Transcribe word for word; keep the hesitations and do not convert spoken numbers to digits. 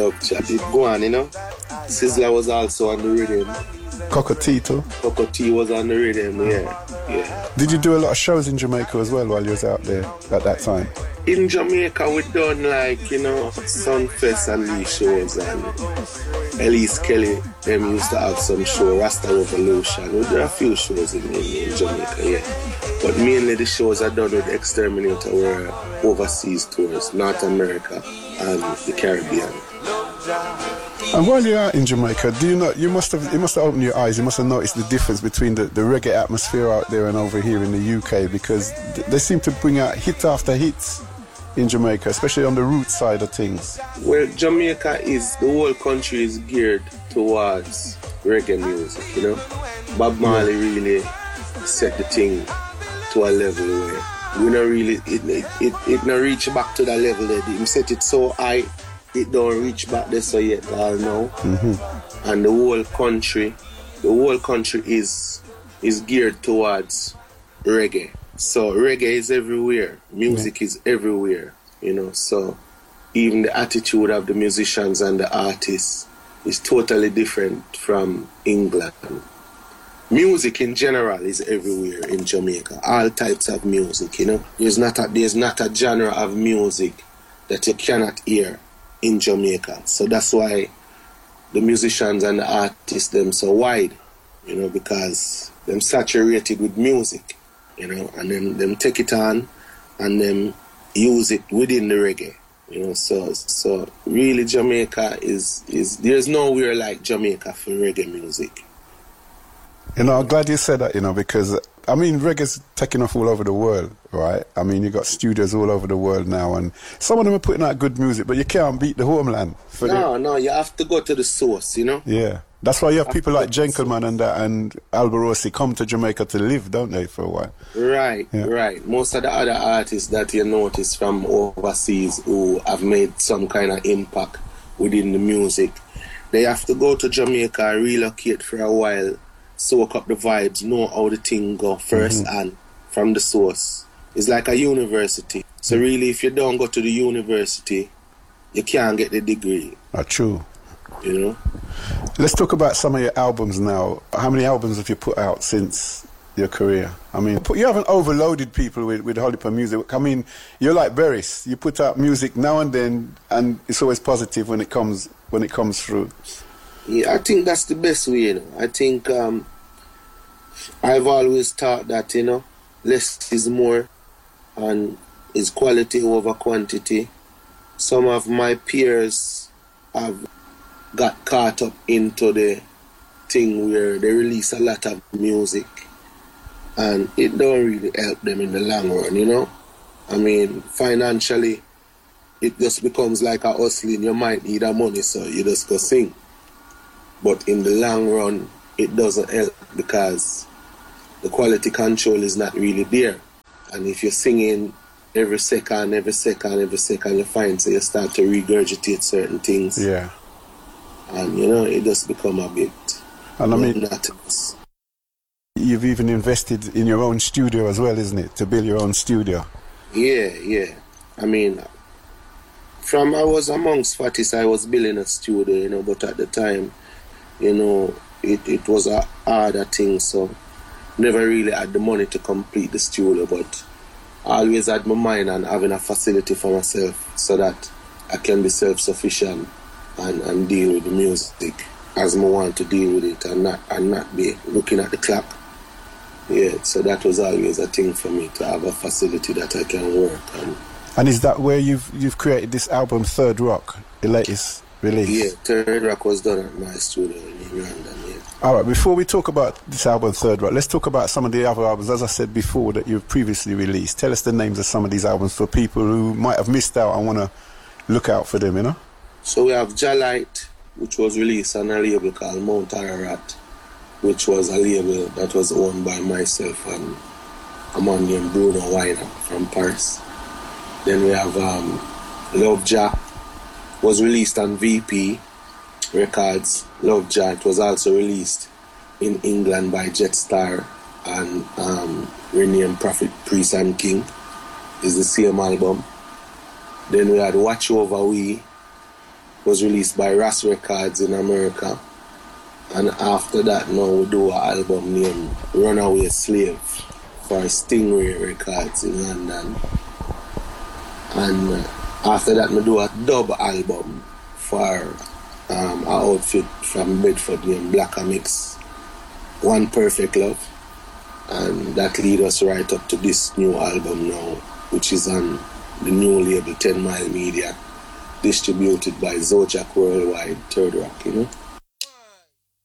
Love Jah. It go on, you know. Sizzla was also on the rhythm. Cocotito. Cocotito was on the rhythm, yeah. yeah. Did you do a lot of shows in Jamaica as well while you was out there at that time? In Jamaica, we done like, you know, Sunfest and these shows, and Elise Kelly, them used to have some show, Rasta Revolution. We did a few shows in, in, in Jamaica, yeah. But mainly the shows I done with Exterminator were overseas tours, North America and the Caribbean. And while you're out in Jamaica, do you know, you must have, it must have opened your eyes, you must have noticed the difference between the, the reggae atmosphere out there and over here in the U K, because th- they seem to bring out hit after hits in Jamaica, especially on the roots side of things. Well, Jamaica is, the whole country is geared towards reggae music, you know. Bob Marley really set the thing to a level where we not really, it it, it, it not reach back to that level there. He set it so high, it don't reach back there so yet, all now. Mm-hmm. And the whole country, the whole country is is geared towards reggae. So reggae is everywhere, music yeah. is everywhere, you know. So even the attitude of the musicians and the artists is totally different from England. Music in general is everywhere in Jamaica. All types of music, you know. There's not a, there's not a genre of music that you cannot hear in Jamaica. So that's why the musicians and the artists, them so wide, you know, because them saturated with music, you know, and then them take it on and them use it within the reggae, you know. So so really Jamaica is, is there's nowhere like Jamaica for reggae music. You know, I'm glad you said that, you know, because, I mean, reggae's taking off all over the world, right? I mean, you've got studios all over the world now, and some of them are putting out good music, but you can't beat the homeland. For no, the... no, you have to go to the source, you know? Yeah. That's why you have people like Gentleman and that, and Alborosi come to Jamaica to live, don't they, for a while? Right, yeah. right. Most of the other artists that you notice from overseas who have made some kind of impact within the music, they have to go to Jamaica, relocate for a while, soak up the vibes, know how the thing go first mm-hmm. and from the source. It's like a university. So really, if you don't go to the university, you can't get the degree. Ah, true. You know? Let's talk about some of your albums now. How many albums have you put out since your career? I mean, you haven't overloaded people with, with Hollywood music. I mean, you're like Beres. You put out music now and then, and it's always positive when it comes when it comes through. Yeah, I think that's the best way, you know. I think um, I've always thought that, you know, less is more and is quality over quantity. Some of my peers have got caught up into the thing where they release a lot of music and it don't really help them in the long run, you know. I mean, financially, it just becomes like a hustling. You might need a money, so you just go sing. But in the long run, it doesn't help because the quality control is not really there. And if you're singing every second, every second, every second, you find so you start to regurgitate certain things. Yeah. And, you know, it just become a bit... And I mean, nothings. You've even invested in your own studio as well, isn't it? To build your own studio. Yeah, yeah. I mean, from I was amongst Fatis, I was building a studio, you know, but at the time, you know, it, it was a harder thing, so never really had the money to complete the studio, but I always had my mind on having a facility for myself so that I can be self-sufficient and, and deal with the music as I want to deal with it and not and not be looking at the clock. Yeah, so that was always a thing for me, to have a facility that I can work on. And is that where you've you've created this album, Third Rock, the latest release? Yeah, Third Rock was done at my studio in London, yeah. All right, before we talk about this album, Third Rock, let's talk about some of the other albums, as I said before, that you've previously released. Tell us the names of some of these albums for people who might have missed out and want to look out for them, you know? So we have Jalite, which was released on a label called Mount Ararat, which was a label that was owned by myself and a man named Bruno Weiner from Paris. Then we have um, Love Jah, was released on V P Records. Love Jah, it was also released in England by Jetstar and um, renamed Prophet, Priest and King. Is the same album. Then we had Watch Over We, was released by Ras Records in America. And after that, now we do an album named Runaway Slave for Stingray Records in London. And uh, after that, we do a dub album for um, an outfit from Bedford named Black Mix, One Perfect Love. And that leads us right up to this new album now, which is on the new label ten mile Media, distributed by Zojak Worldwide, Third Rock, you know.